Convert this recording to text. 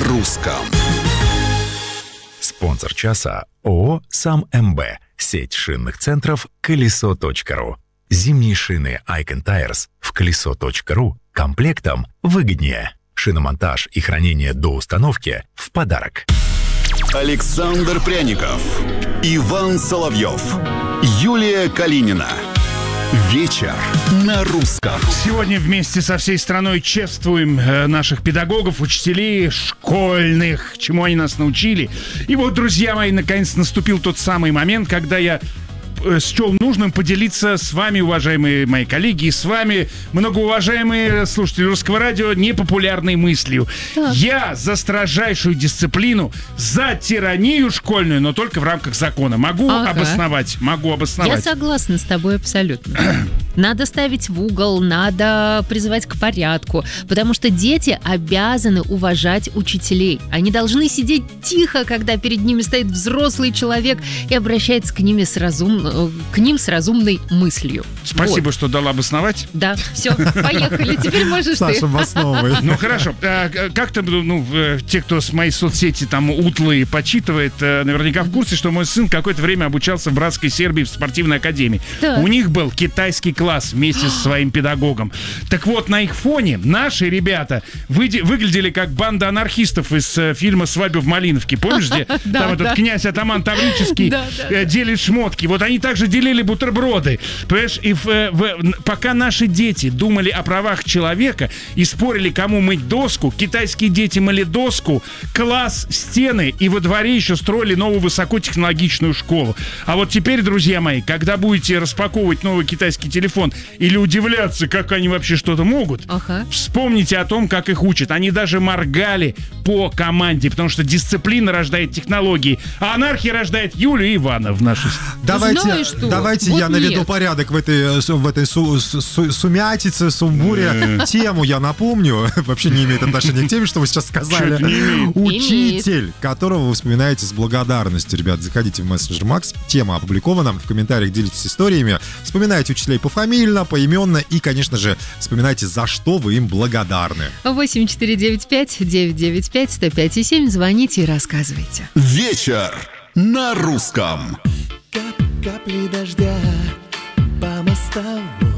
русском. Спонсор часа ООО «Сам МБ». Сеть шинных центров «Колесо.ру». Зимние шины Icon Tires в «Колесо.ру» комплектом выгоднее. Шиномонтаж и хранение до установки в подарок. Александр Пряников, Иван Соловьев, Юлия Калинина. Вечер на русском. Сегодня вместе со всей страной чествуем наших педагогов, учителей школьных, чему они нас научили. И вот, друзья мои, наконец наступил тот самый момент, когда я счел нужным поделиться с вами, уважаемые мои коллеги, и с вами, многоуважаемые слушатели Русского радио, непопулярной мыслью. Так. Я за строжайшую дисциплину, за тиранию школьную, но только в рамках закона. Могу обосновать. Я согласна с тобой абсолютно. Надо ставить в угол, надо призывать к порядку, потому что дети обязаны уважать учителей. Они должны сидеть тихо, когда перед ними стоит взрослый человек и обращается к ним с разумной мыслью. Спасибо, что дала обосновать. Да, все, поехали. Теперь можешь Саша, ты. обосновывай. Ну хорошо. Как-то, те, кто с моей соцсети там утлые почитывает, наверняка в курсе, что мой сын какое-то время обучался в братской Сербии в спортивной академии. Так. У них был китайский класс вместе со своим педагогом. Так вот, на их фоне наши ребята выглядели как банда анархистов из фильма «Свадьба в Малиновке». Помнишь, где там этот князь Атаман Таврический делит шмотки? Вот они также делили бутерброды. Понимаешь, и пока наши дети думали о правах человека и спорили, кому мыть доску, китайские дети мыли доску, класс, стены, и во дворе еще строили новую высокотехнологичную школу. А вот теперь, друзья мои, когда будете распаковывать новый китайский телефон или удивляться, как они вообще что-то могут, вспомните о том, как их учат. Они даже моргали по команде, потому что дисциплина рождает технологии, а анархия рождает Юлию и Ивана в нашей... Давайте вот я наведу порядок в этой сумятице, сумбуре. Тему я напомню. Вообще не имеет отношения к теме, что вы сейчас сказали. Учитель, которого вы вспоминаете с благодарностью. Ребят, заходите в мессенджер Макс. Тема опубликована. В комментариях делитесь историями. Вспоминайте учителей пофамильно, поименно. И, конечно же, вспоминайте, за что вы им благодарны. 8495-995-105,7. Звоните и рассказывайте. Вечер на русском. Капли дождя по мостовой.